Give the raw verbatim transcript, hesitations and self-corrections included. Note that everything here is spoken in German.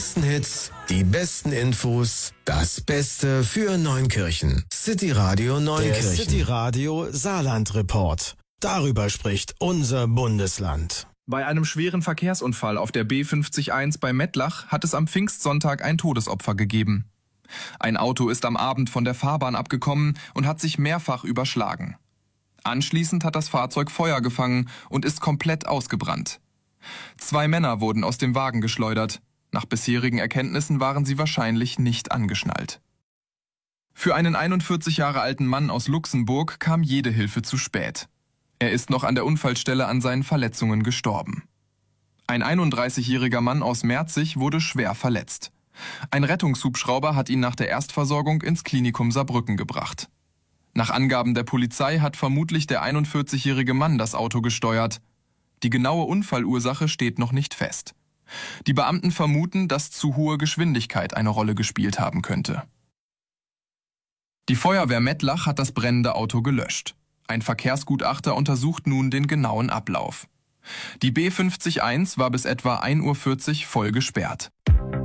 besten Hits, die besten Infos, das Beste für Neunkirchen. City Radio Neunkirchen. Der City Radio Saarland Report. Darüber spricht unser Bundesland. Bei einem schweren Verkehrsunfall auf der B fünfzig eins bei Mettlach hat es am Pfingstsonntag ein Todesopfer gegeben. Ein Auto ist am Abend von der Fahrbahn abgekommen und hat sich mehrfach überschlagen. Anschließend hat das Fahrzeug Feuer gefangen und ist komplett ausgebrannt. Zwei Männer wurden aus dem Wagen geschleudert. Nach bisherigen Erkenntnissen waren sie wahrscheinlich nicht angeschnallt. Für einen einundvierzig Jahre alten Mann aus Luxemburg kam jede Hilfe zu spät. Er ist noch an der Unfallstelle an seinen Verletzungen gestorben. Ein einunddreißigjähriger Mann aus Merzig wurde schwer verletzt. Ein Rettungshubschrauber hat ihn nach der Erstversorgung ins Klinikum Saarbrücken gebracht. Nach Angaben der Polizei hat vermutlich der einundvierzigjährige Mann das Auto gesteuert. Die genaue Unfallursache steht noch nicht fest. Die Beamten vermuten, dass zu hohe Geschwindigkeit eine Rolle gespielt haben könnte. Die Feuerwehr Mettlach hat das brennende Auto gelöscht. Ein Verkehrsgutachter untersucht nun den genauen Ablauf. Die B fünfzig eins war bis etwa ein Uhr vierzig voll gesperrt.